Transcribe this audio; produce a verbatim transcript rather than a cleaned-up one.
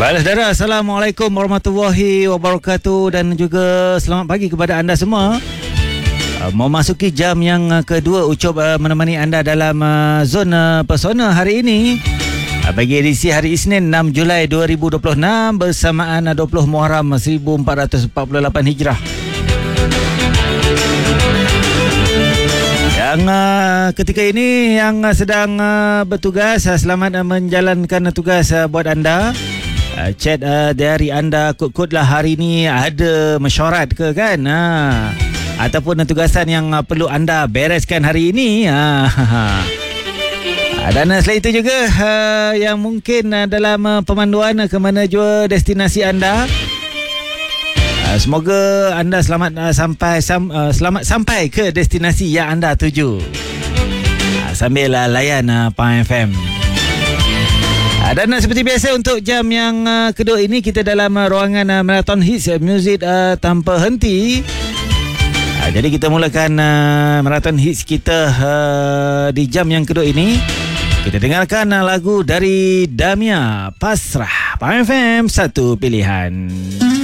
Baiklah saudara, Assalamualaikum warahmatullahi wabarakatuh dan juga selamat pagi kepada anda semua. Uh, memasuki jam yang uh, kedua Ucup uh, menemani anda dalam uh, zona pesona hari ini. Uh, bagi edisi hari Isnin enam Julai dua ribu dua puluh enam bersamaan uh, dua puluh Muharram seribu empat ratus empat puluh lapan Hijrah. Yang uh, ketika ini yang uh, sedang uh, bertugas, uh, selamat uh, menjalankan uh, tugas uh, buat anda. Uh, chat uh, dari anda kod-kod lah hari ni ada mesyuarat ke kan, ha. Ataupun uh, tugasan yang uh, perlu anda bereskan hari ini, ha. uh, dan uh, selain itu juga uh, yang mungkin uh, dalam uh, pemanduan uh, ke mana jua destinasi anda, uh, semoga anda selamat uh, sampai sam, uh, selamat sampai ke destinasi yang anda tuju, uh, sambil uh, layan uh, Pahang F M. Dan uh, seperti biasa untuk jam yang uh, kedua ini kita dalam uh, ruangan uh, Marathon Hits uh, Music uh, tanpa henti. Uh, jadi kita mulakan uh, Marathon Hits kita uh, di jam yang kedua ini. Kita dengarkan uh, lagu dari Damia, Pasrah. Pahang F M, satu pilihan.